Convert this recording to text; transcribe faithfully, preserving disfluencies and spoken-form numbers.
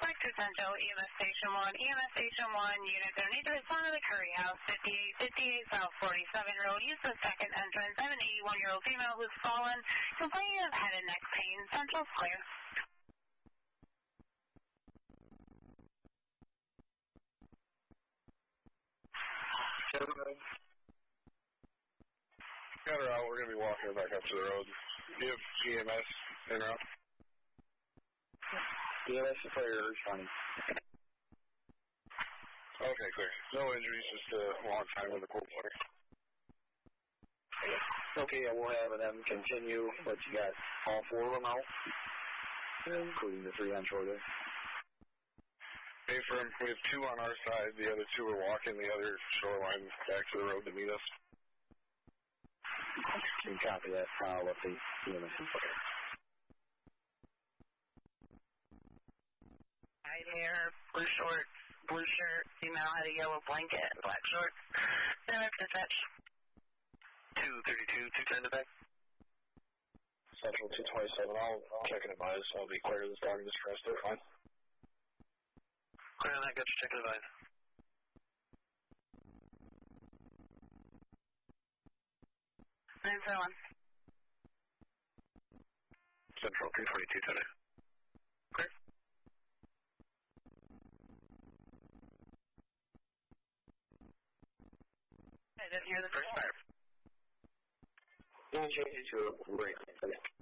Sector Central, E M S Station one. E M S Station one, units are need to respond to the Curry House, fifty-eight fifty-eight South forty-seven Road. Use the second entrance. I have an eighty-one-year-old female who's fallen, complaining of head and neck pain. Central's clear. Got her out. We're going to be walking her back up to the road. Do you have G M S in route? G M S is for your responding. Okay, clear. No injuries, just a long time with a cold water. Okay, yeah, we'll have them continue, but you got all four of them out, including the three on shore there. Hey, firm, we have two on our side. The other two are walking the other shoreline back to the road to meet us. You can copy that. I'll let the E M S know. Hi there, blue shorts, blue shirt, female had a yellow blanket, black shorts. Then I have to touch. two thirty-two, two ten to back. Central two twenty-seven, I'll, I'll check and advise. I'll be clear this dog and this rest. They're fine. Clear on that, got your check and advise. nine seven one. Central three twenty-two, ten. Clear. I didn't hear the first part. You can change it to a break.